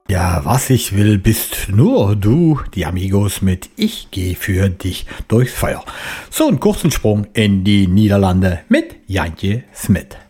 Ja, was ich will, bist nur du, die Amigos mit Ich geh für dich durchs Feuer. So einen kurzen Sprung in die Niederlande mit Jantje Smit.